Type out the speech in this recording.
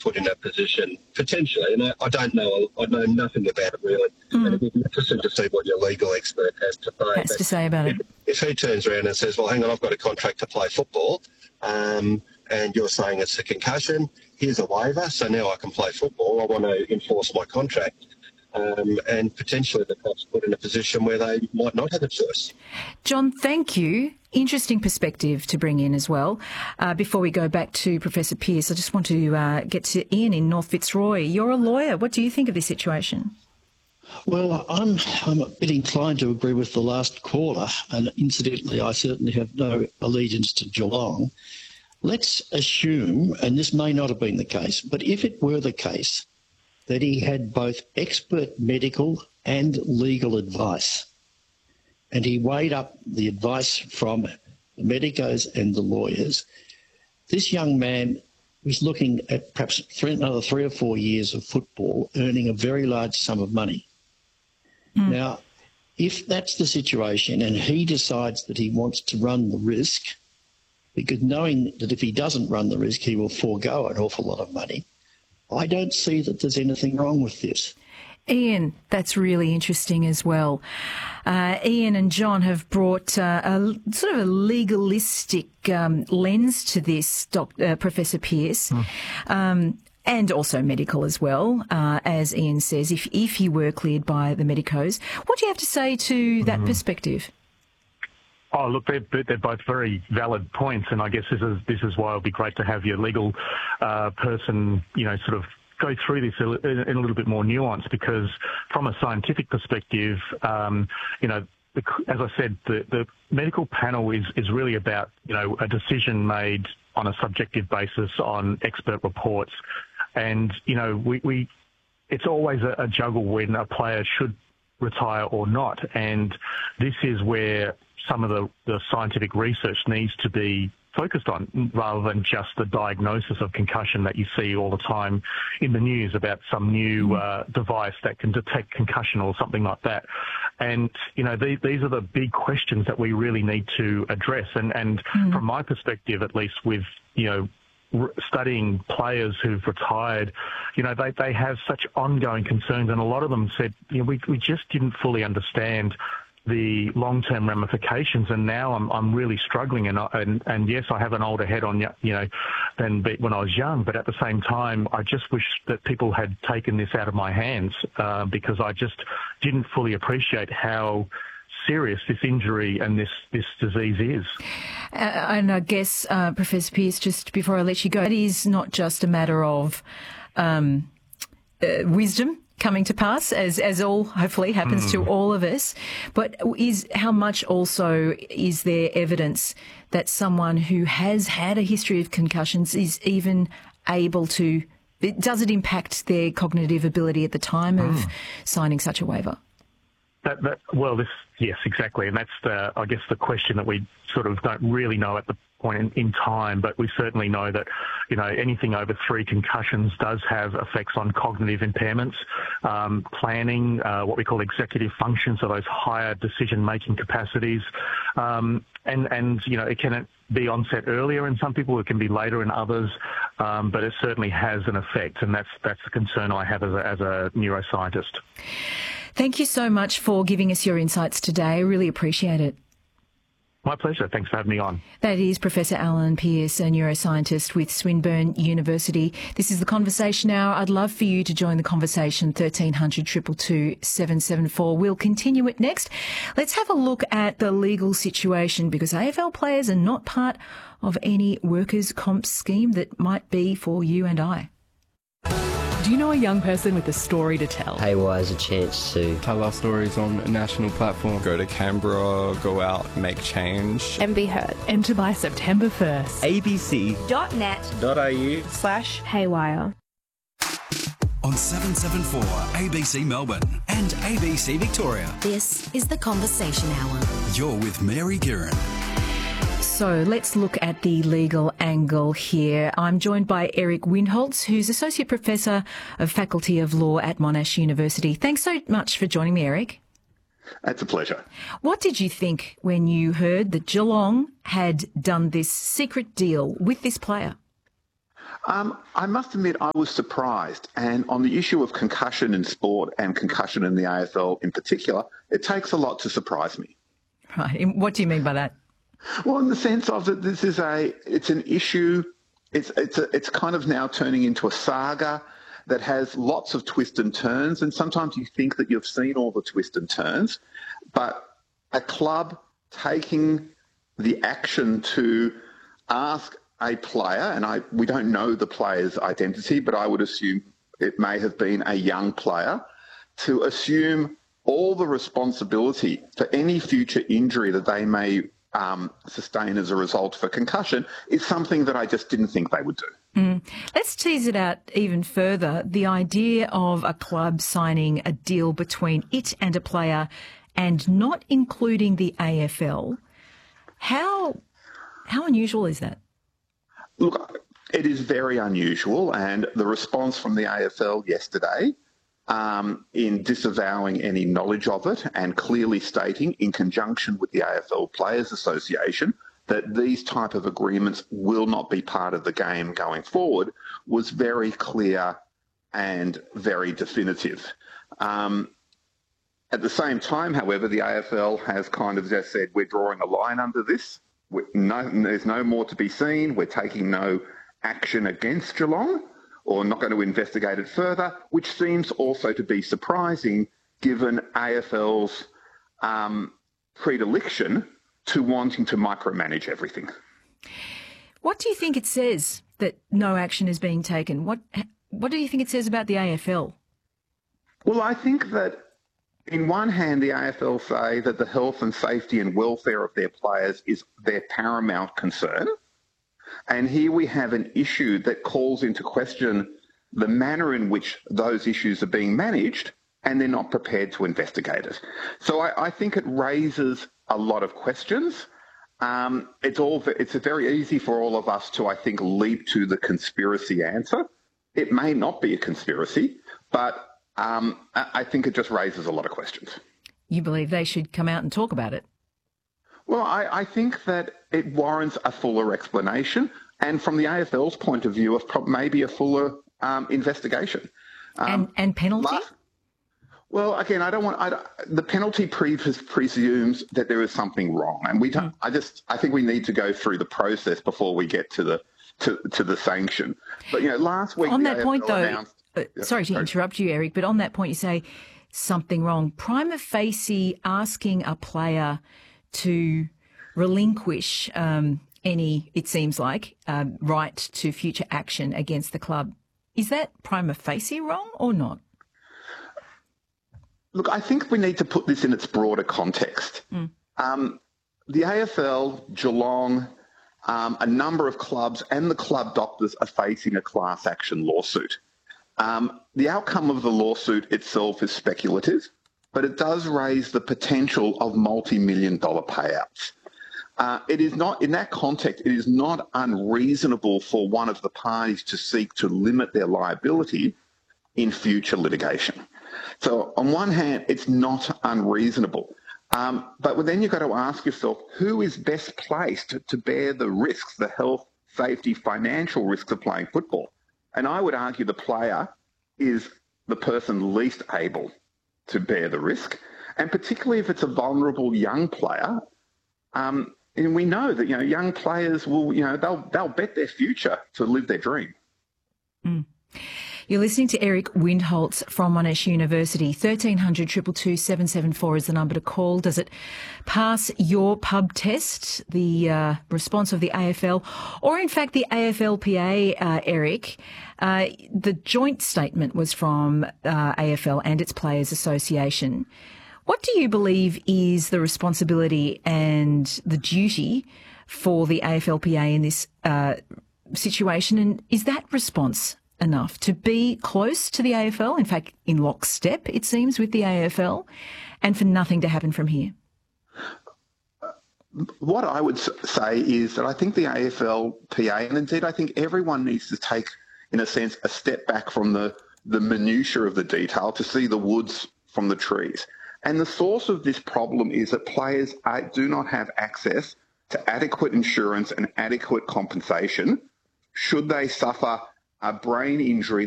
put in a position, potentially, and I don't know, I know nothing about it really, and it'd be interesting to see what your legal expert has to say. About it. If he turns around and says, well, hang on, I've got a contract to play football, and you're saying it's a concussion, here's a waiver, so now I can play football, I want to enforce my contract. And potentially the cops put in a position where they might not have a choice. John, thank you. Interesting perspective to bring in as well. Before we go back to Professor Pearce, I just want to get to Ian in North Fitzroy. You're a lawyer. What do you think of this situation? Well, I'm a bit inclined to agree with the last caller, and incidentally, I certainly have no allegiance to Geelong. Let's assume, and this may not have been the case, but if it were the case, that he had both expert medical and legal advice. And he weighed up the advice from the medicos and the lawyers. This young man was looking at perhaps another 3 or 4 years of football, earning a very large sum of money. Now, if that's the situation and he decides that he wants to run the risk, because knowing that if he doesn't run the risk, he will forego an awful lot of money, I don't see that there's anything wrong with this. Ian, that's really interesting as well. Ian and John have brought a sort of a legalistic lens to this, Professor Pearce, and also medical as well, as Ian says, if he were cleared by the medicos. What do you have to say to that perspective? Oh, look, they're both very valid points, and I guess this is why it would be great to have your legal person, sort of go through this in a little bit more nuance, because from a scientific perspective, as I said, the medical panel is really about, a decision made on a subjective basis on expert reports. And, it's always a juggle when a player should retire or not. And this is where some of the scientific research needs to be focused on, rather than just the diagnosis of concussion that you see all the time in the news about some new device that can detect concussion or something like that. And, these are the big questions that we really need to address. And from my perspective, at least with, studying players who've retired, they have such ongoing concerns, and a lot of them said, we just didn't fully understand the long-term ramifications, and now I'm really struggling. And yes, I have an older head on, than when I was young, but at the same time, I just wish that people had taken this out of my hands, because I just didn't fully appreciate how serious this injury and this disease is. And I guess, Professor Pearce, just before I let you go, it is not just a matter of wisdom coming to pass, as all hopefully happens to all of us, but how much also is there evidence that someone who has had a history of concussions is even able to, does it impact their cognitive ability at the time of signing such a waiver? Yes, exactly. And that's I guess the question that we sort of don't really know at the point in time, but we certainly know that, anything over 3 concussions does have effects on cognitive impairments, planning, what we call executive function, so those higher decision-making capacities. And it can be onset earlier in some people, it can be later in others, but it certainly has an effect, and that's the concern I have as a neuroscientist. Thank you so much for giving us your insights today. I really appreciate it. My pleasure. Thanks for having me on. That is Professor Alan Pearce, a neuroscientist with Swinburne University. This is The Conversation Hour. I'd love for you to join the conversation, 1300 222 774. We'll continue it next. Let's have a look at the legal situation, because AFL players are not part of any workers' comp scheme that might be for you and I. Do you know a young person with a story to tell? Haywire is a chance to tell our stories on a national platform. Go to Canberra, go out, make change. And be heard. Enter by September 1st. abc.net.au/haywire. On 774 ABC Melbourne and ABC Victoria. This is The Conversation Hour. You're with Mary Guerin. So let's look at the legal angle here. I'm joined by Eric Windholz, who's Associate Professor of Faculty of Law at Monash University. Thanks so much for joining me, Eric. It's a pleasure. What did you think when you heard that Geelong had done this secret deal with this player? I must admit I was surprised. And on the issue of concussion in sport and concussion in the AFL in particular, it takes a lot to surprise me. Right. And what do you mean by that? Well, in the sense of that it's an issue, it's kind of now turning into a saga that has lots of twists and turns. And sometimes you think that you've seen all the twists and turns, but a club taking the action to ask a player, and we don't know the player's identity, but I would assume it may have been a young player, to assume all the responsibility for any future injury that they may sustain as a result of a concussion is something that I just didn't think they would do. Let's tease it out even further. The idea of a club signing a deal between it and a player and not including the AFL, how unusual is that? Look, it is very unusual, and the response from the AFL yesterday in disavowing any knowledge of it and clearly stating, in conjunction with the AFL Players Association, that these type of agreements will not be part of the game going forward, was very clear and very definitive. At the same time, however, the AFL has kind of just said, we're drawing a line under this. There's no more to be seen. We're taking no action against Geelong or not going to investigate it further, which seems also to be surprising given AFL's predilection to wanting to micromanage everything. What do you think it says that no action is being taken? What do you think it says about the AFL? Well, I think that in one hand, the AFL say that the health and safety and welfare of their players is their paramount concern. And here we have an issue that calls into question the manner in which those issues are being managed, and they're not prepared to investigate it. So I think it raises a lot of questions. It's very easy for all of us to, I think, leap to the conspiracy answer. It may not be a conspiracy, but I think it just raises a lot of questions. You believe they should come out and talk about it? Well, I think that it warrants a fuller explanation, and from the AFL's point of view, maybe a fuller investigation. And penalty? Well, again, the penalty presumes that there is something wrong, and we don't. I think we need to go through the process before we get to the sanction. But last week on that point, though. Sorry to interrupt you, Eric, but on that point, you say something wrong. Prima facie asking a player to relinquish any, it seems like, right to future action against the club. Is that prima facie wrong or not? Look, I think we need to put this in its broader context. The AFL, Geelong, a number of clubs and the club doctors are facing a class action lawsuit. The outcome of the lawsuit itself is speculative, but it does raise the potential of multi-million-dollar payouts. It is not, in that context, it is not unreasonable for one of the parties to seek to limit their liability in future litigation. So on one hand, it's not unreasonable. But then you've got to ask yourself, who is best placed to bear the risks, the health, safety, financial risks of playing football? And I would argue the player is the person least able to bear the risk. And particularly if it's a vulnerable young player, and we know that, young players will, they'll bet their future to live their dream. You're listening to Eric Windholz from Monash University. 1300 222 774 is the number to call. Does it pass your pub test, the response of the AFL, or in fact the AFLPA, Eric? The joint statement was from AFL and its Players Association. What do you believe is the responsibility and the duty for the AFLPA in this situation? And is that response enough to be close to the AFL, in fact, in lockstep, it seems, with the AFL, and for nothing to happen from here? What I would say is that I think the AFLPA, and indeed I think everyone needs to take, in a sense, a step back from the minutiae of the detail to see the woods from the trees. And the source of this problem is that players do not have access to adequate insurance and adequate compensation should they suffer a brain injury